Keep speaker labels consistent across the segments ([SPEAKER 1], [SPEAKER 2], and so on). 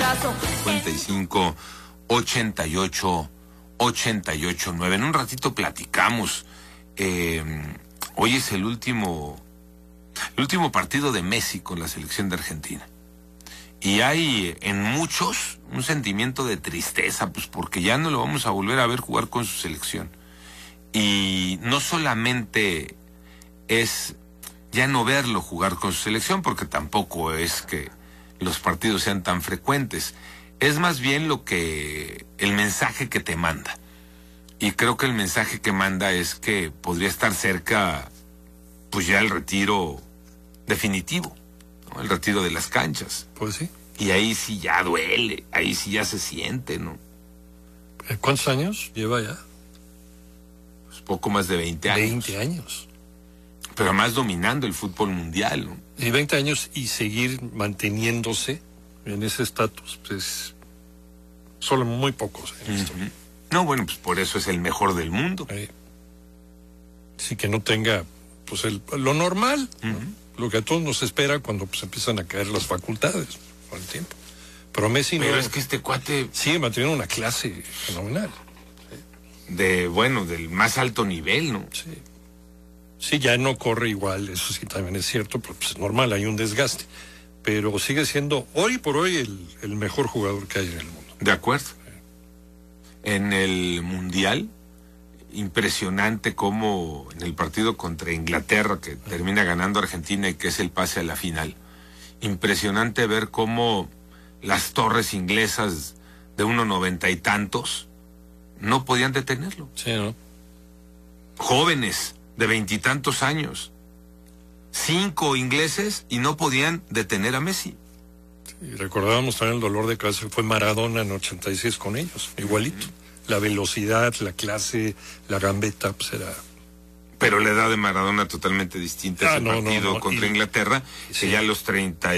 [SPEAKER 1] 55 88 88 9. En un ratito platicamos. Hoy es el último partido de Messi con la selección de Argentina. Y hay en muchos un sentimiento de tristeza, pues porque ya no lo vamos a volver a ver jugar con su selección. Y no solamente es ya no verlo jugar con su selección, porque tampoco es que los partidos sean tan frecuentes. Es más bien el mensaje que te manda. Y creo que el mensaje que manda es que podría estar cerca, pues ya el retiro definitivo, ¿no? El retiro de las canchas.
[SPEAKER 2] Pues sí.
[SPEAKER 1] Y ahí sí ya duele, ahí sí ya se siente, ¿no?
[SPEAKER 2] ¿Cuántos años lleva ya?
[SPEAKER 1] Pues poco más de 20 años.
[SPEAKER 2] 20 años.
[SPEAKER 1] Pero además dominando el fútbol mundial, ¿no?
[SPEAKER 2] Y 20 años y seguir manteniéndose en ese estatus, pues solo muy pocos en esto.
[SPEAKER 1] No, bueno, pues por eso es el mejor del mundo.
[SPEAKER 2] Sí, que no tenga pues lo normal, ¿no? Lo que a todos nos espera cuando pues empiezan a caer las facultades con el tiempo. Pero Messi
[SPEAKER 1] Pero es que este cuate
[SPEAKER 2] sigue manteniendo una clase fenomenal.
[SPEAKER 1] Del más alto nivel, ¿no?
[SPEAKER 2] Sí. Sí, ya no corre igual, eso sí también es cierto, pero pues es normal, hay un desgaste. Pero sigue siendo hoy por hoy el mejor jugador que hay en el mundo.
[SPEAKER 1] De acuerdo. En el Mundial, impresionante cómo en el partido contra Inglaterra, que termina ganando Argentina y que es el pase a la final, impresionante ver cómo las torres inglesas de 1.90 y tantos no podían detenerlo.
[SPEAKER 2] Sí, ¿no?
[SPEAKER 1] Jóvenes de 20 y tantos años, 5 ingleses y no podían detener a Messi.
[SPEAKER 2] Y recordábamos también el dolor de cabeza que fue Maradona en 86 con ellos, igualito. La velocidad, la clase, la gambeta, pues era...
[SPEAKER 1] Pero la edad de Maradona totalmente distinta a ese partido contra Inglaterra, que ya a los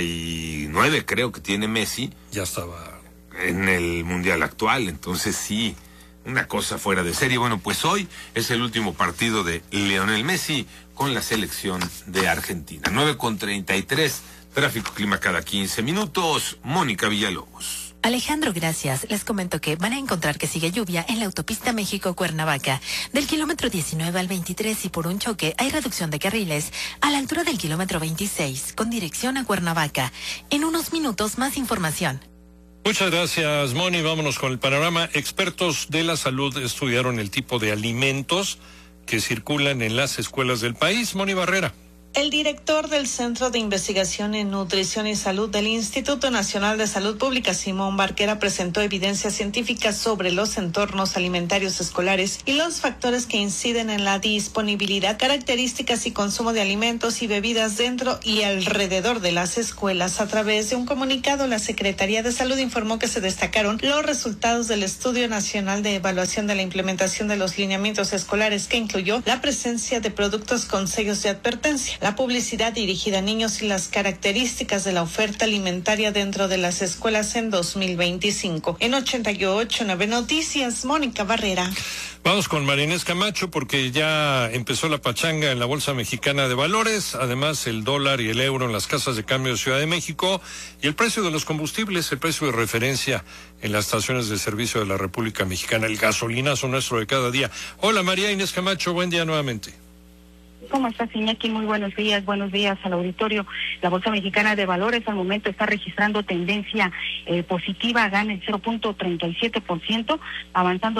[SPEAKER 1] 39 creo que tiene Messi.
[SPEAKER 2] Ya estaba...
[SPEAKER 1] En el Mundial actual, entonces sí, una cosa fuera de serie. Bueno, pues hoy es el último partido de Lionel Messi con la selección de Argentina. 9:33. Tráfico, clima cada 15 minutos. Mónica Villalobos.
[SPEAKER 3] Alejandro, gracias. Les comento que van a encontrar que sigue lluvia en la autopista México-Cuernavaca, del kilómetro 19 al 23, y por un choque hay reducción de carriles a la altura del kilómetro 26, con dirección a Cuernavaca. En unos minutos, más información.
[SPEAKER 2] Muchas gracias, Moni. Vámonos con el panorama. Expertos de la salud estudiaron el tipo de alimentos que circulan en las escuelas del país. Moni Barrera.
[SPEAKER 4] El director del Centro de Investigación en Nutrición y Salud del Instituto Nacional de Salud Pública, Simón Barquera, presentó evidencia científica sobre los entornos alimentarios escolares y los factores que inciden en la disponibilidad, características y consumo de alimentos y bebidas dentro y alrededor de las escuelas. A través de un comunicado, la Secretaría de Salud informó que se destacaron los resultados del Estudio Nacional de Evaluación de la Implementación de los Lineamientos Escolares, que incluyó la presencia de productos con sellos de advertencia, la publicidad dirigida a niños y las características de la oferta alimentaria dentro de las escuelas en 2025. En 88.9 Noticias, Mónica Barrera.
[SPEAKER 2] Vamos con María Inés Camacho, porque ya empezó la pachanga en la Bolsa Mexicana de Valores, además el dólar y el euro en las casas de cambio de Ciudad de México, y el precio de los combustibles, el precio de referencia en las estaciones de servicio de la República Mexicana, el gasolinazo nuestro de cada día. Hola María Inés Camacho, buen día nuevamente.
[SPEAKER 5] ¿Cómo estás, Iñaki? Muy buenos días al auditorio. La Bolsa Mexicana de Valores al momento está registrando tendencia positiva, gana el 0.37%, avanzando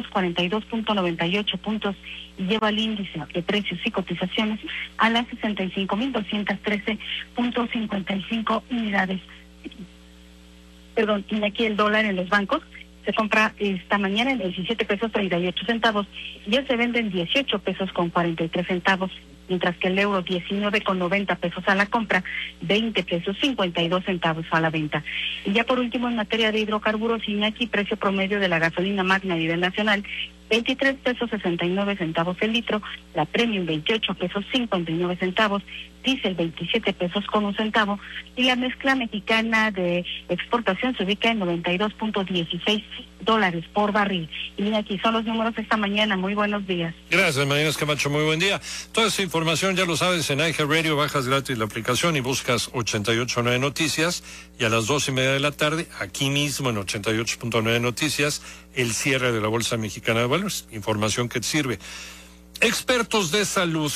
[SPEAKER 5] 242.98 puntos, y lleva el índice de precios y cotizaciones a las 65.213.55 unidades. Perdón, Iñaki, el dólar en los bancos se compra esta mañana en 17 pesos 38 centavos, ya se vende en 18 pesos con 43 centavos, mientras que el euro 19 con 90 pesos a la compra, 20 pesos 52 centavos a la venta. Y ya por último, en materia de hidrocarburos, Iñaki, precio promedio de la gasolina magna a nivel nacional 23 pesos 69 centavos el litro, la Premium 28 pesos 59 centavos, diésel 27 pesos con un centavo, y la mezcla mexicana de exportación se ubica en $92.16 por barril. Y mira, aquí son los números esta mañana. Muy buenos días.
[SPEAKER 2] Gracias, Marina Escamacho, muy buen día. Toda esa información ya lo sabes en iHeartRadio, bajas gratis la aplicación y buscas 88.9 Noticias, y a las 2:30 de la tarde, aquí mismo en 88.9 Noticias, el cierre de la Bolsa Mexicana de Valores, información que te sirve. Expertos de salud.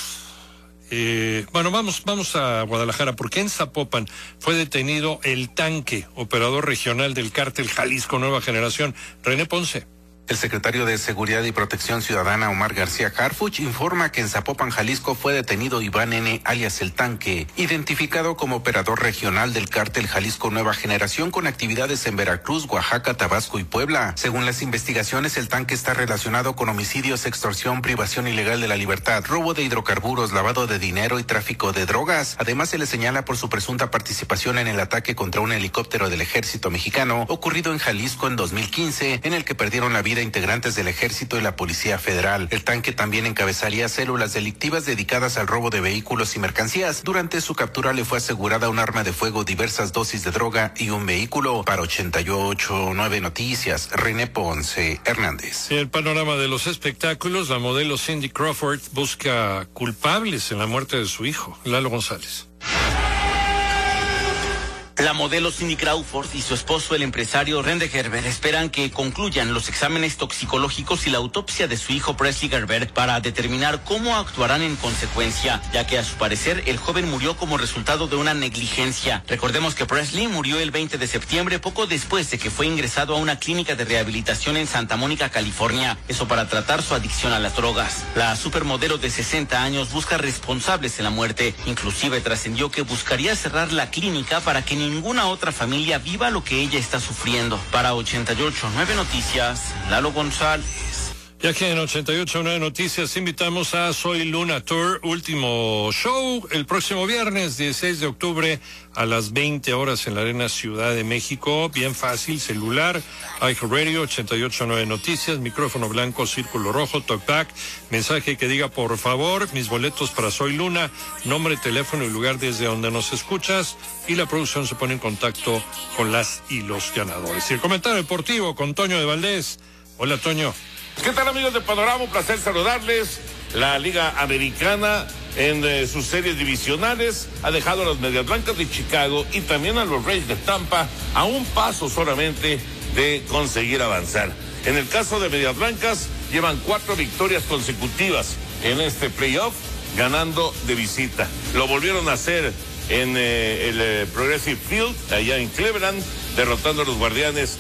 [SPEAKER 2] Vamos a Guadalajara, porque en Zapopan fue detenido el Tanque, operador regional del cártel Jalisco Nueva Generación. René Ponce.
[SPEAKER 6] El secretario de Seguridad y Protección Ciudadana, Omar García Harfuch, informa que en Zapopan, Jalisco, fue detenido Iván N., alias El Tanque, identificado como operador regional del cártel Jalisco Nueva Generación con actividades en Veracruz, Oaxaca, Tabasco y Puebla. Según las investigaciones, El Tanque está relacionado con homicidios, extorsión, privación ilegal de la libertad, robo de hidrocarburos, lavado de dinero y tráfico de drogas. Además, se le señala por su presunta participación en el ataque contra un helicóptero del ejército mexicano ocurrido en Jalisco en 2015, en el que perdieron la vida integrantes del Ejército y la Policía Federal. El Tanque también encabezaría células delictivas dedicadas al robo de vehículos y mercancías. Durante su captura le fue asegurada un arma de fuego, diversas dosis de droga y un vehículo. Para 88.9 Noticias, René Ponce Hernández.
[SPEAKER 2] En el panorama de los espectáculos, la modelo Cindy Crawford busca culpables en la muerte de su hijo, Lalo González.
[SPEAKER 7] La modelo Cindy Crawford y su esposo, el empresario Rende Gerber, esperan que concluyan los exámenes toxicológicos y la autopsia de su hijo Presley Gerber para determinar cómo actuarán en consecuencia, ya que a su parecer el joven murió como resultado de una negligencia. Recordemos que Presley murió el 20 de septiembre, poco después de que fue ingresado a una clínica de rehabilitación en Santa Mónica, California, eso para tratar su adicción a las drogas. La supermodelo de 60 años busca responsables en la muerte, inclusive trascendió que buscaría cerrar la clínica para que ninguna otra familia viva lo que ella está sufriendo. Para 88.9 Noticias, Lalo González.
[SPEAKER 2] Ya que en 88.9 Noticias invitamos a Soy Luna Tour, último show el próximo viernes 16 de octubre a las 20 horas en la Arena Ciudad de México. Bien fácil, celular, iHeartRadio, 88.9 Noticias, micrófono blanco, círculo rojo, talkback, mensaje que diga por favor, mis boletos para Soy Luna, nombre, teléfono y lugar desde donde nos escuchas, y la producción se pone en contacto con las y los ganadores. Y el comentario deportivo con Toño de Valdés. Hola, Toño.
[SPEAKER 8] ¿Qué tal, amigos de Panorama? Un placer saludarles. La Liga Americana en sus series divisionales ha dejado a los Medias Blancas de Chicago y también a los Rays de Tampa a un paso solamente de conseguir avanzar. En el caso de Medias Blancas, llevan 4 victorias consecutivas en este playoff, ganando de visita. Lo volvieron a hacer en el Progressive Field, allá en Cleveland, derrotando a los Guardianes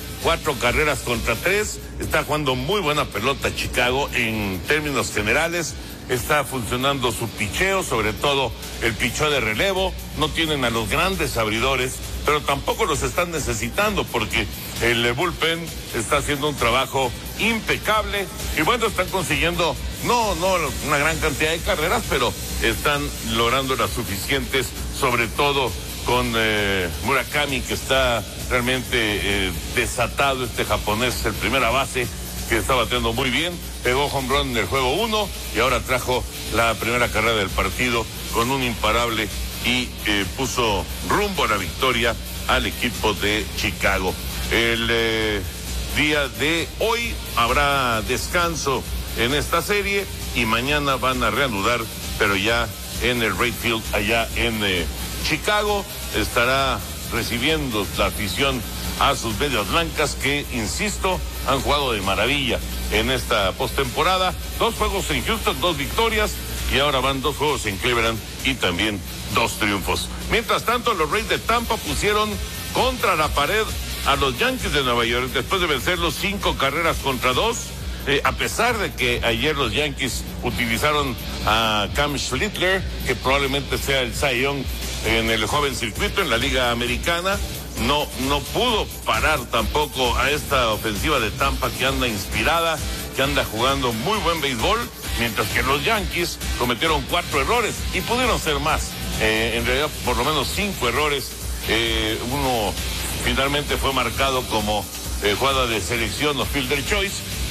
[SPEAKER 8] 4-3. Está jugando muy buena pelota Chicago en términos generales. Está funcionando su picheo, sobre todo el picheo de relevo. No tienen a los grandes abridores, pero tampoco los están necesitando porque el bullpen está haciendo un trabajo impecable. Y bueno, están consiguiendo no una gran cantidad de carreras, pero están logrando las suficientes, sobre todo con Murakami, que está realmente desatado, este japonés, el primera base, que está bateando muy bien, pegó home run en el juego 1 y ahora trajo la primera carrera del partido con un imparable y puso rumbo a la victoria al equipo de Chicago. El día de hoy habrá descanso en esta serie y mañana van a reanudar, pero ya en el Wright Field, allá en Chicago. Estará recibiendo la afición a sus Medias Blancas, que, insisto, han jugado de maravilla en esta postemporada. 2 juegos en Houston, 2 victorias, y ahora van 2 juegos en Cleveland y también 2 triunfos. Mientras tanto, los Rays de Tampa pusieron contra la pared a los Yankees de Nueva York después de vencerlos 5-2. A pesar de que ayer los Yankees utilizaron a Cam Schlittler, que probablemente sea el Cy Young en el joven circuito en la Liga Americana, no pudo parar tampoco a esta ofensiva de Tampa, que anda inspirada, que anda jugando muy buen béisbol, mientras que los Yankees cometieron 4 errores y pudieron ser más, en realidad por lo menos 5 errores. Uno finalmente fue marcado como jugada de selección o fielder choice,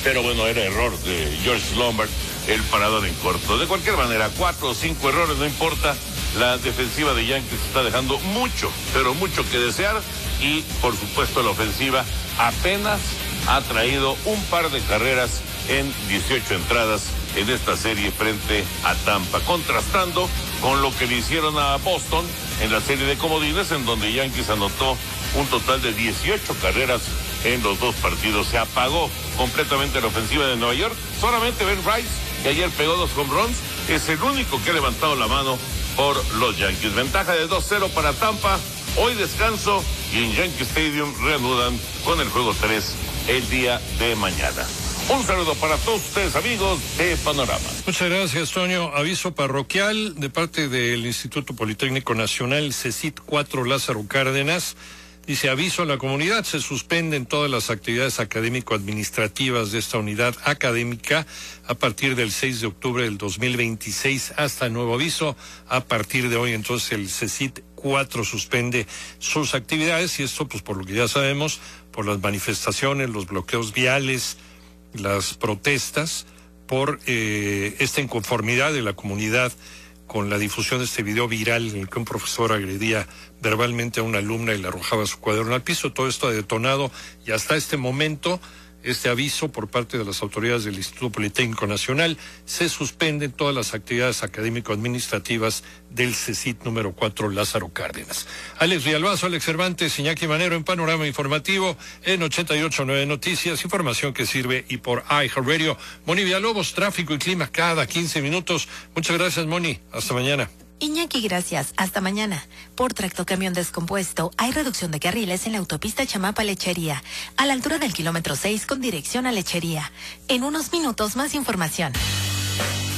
[SPEAKER 8] pero bueno, era error de George Lombard, el parador en corto. De cualquier manera, 4 o 5 errores, no importa, la defensiva de Yankees está dejando mucho, pero mucho que desear, y por supuesto la ofensiva apenas ha traído un par de carreras en 18 entradas en esta serie frente a Tampa, contrastando con lo que le hicieron a Boston en la serie de comodines, en donde Yankees anotó un total de 18 carreras en los dos partidos. Se apagó completamente la ofensiva de Nueva York. Solamente Ben Rice, que ayer pegó 2 home runs, es el único que ha levantado la mano por los Yankees. Ventaja de 2-0 para Tampa. Hoy descanso y en Yankee Stadium reanudan con el juego 3 el día de mañana. Un saludo para todos ustedes, amigos de Panorama.
[SPEAKER 2] Muchas gracias, Toño. Aviso parroquial de parte del Instituto Politécnico Nacional, CECIT 4 Lázaro Cárdenas. Dice, aviso a la comunidad, se suspenden todas las actividades académico-administrativas de esta unidad académica a partir del 6 de octubre del 2026 hasta nuevo aviso. A partir de hoy, entonces, el CECIT 4 suspende sus actividades, y esto, pues, por lo que ya sabemos, por las manifestaciones, los bloqueos viales, las protestas, por esta inconformidad de la comunidad con la difusión de este video viral en el que un profesor agredía verbalmente a una alumna y le arrojaba su cuaderno al piso. Todo esto ha detonado, y hasta este momento, este aviso por parte de las autoridades del Instituto Politécnico Nacional: se suspenden todas las actividades académico-administrativas del CECIT número 4 Lázaro Cárdenas. Alex Villalbazo, Alex Cervantes, Iñaki Manero en Panorama Informativo en 88.9 Noticias, información que sirve, y por iHeartRadio. Moni Villalobos, tráfico y clima cada 15 minutos. Muchas gracias, Moni. Hasta mañana.
[SPEAKER 3] Iñaki, gracias. Hasta mañana. Por tractocamión descompuesto, hay reducción de carriles en la autopista Chamapa-Lechería, a la altura del kilómetro 6 con dirección a Lechería. En unos minutos, más información.